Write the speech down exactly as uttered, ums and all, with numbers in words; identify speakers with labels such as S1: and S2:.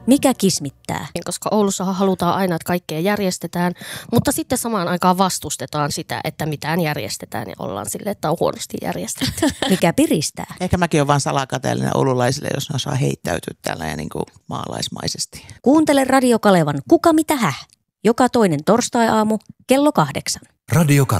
S1: Mikä kismittää?
S2: Koska Oulussahan halutaan aina, että kaikkea järjestetään, mutta sitten samaan aikaan vastustetaan sitä, että mitään järjestetään ja ollaan silleen, että on huonosti järjestetty.
S1: Mikä piristää?
S3: Ehkä mäkin olen vaan salakateellinen oululaisille, jos ne osaa heittäytyä täällä ja niin kuin maalaismaisesti.
S1: Kuuntele Radio Kalevan Kuka mitä häh? Joka toinen torstai-aamu kello kahdeksan.
S4: Radio Kalevala.